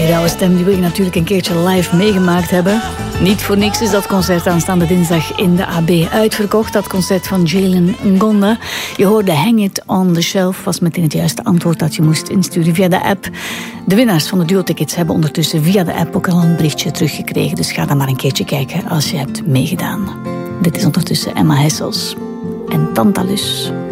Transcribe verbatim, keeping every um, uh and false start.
die rauwe stem die wil je natuurlijk een keertje live meegemaakt hebben. Niet voor niks is dat concert aanstaande dinsdag in de A B uitverkocht. Dat concert van Jalen Ngonda. Je hoorde Hang It On The Shelf, was meteen het juiste antwoord dat je moest insturen via de app. De winnaars van de duo-tickets hebben ondertussen via de app ook al een berichtje teruggekregen. Dus ga dan maar een keertje kijken als je hebt meegedaan. Dit is ondertussen Emma Hessels en Tantalus.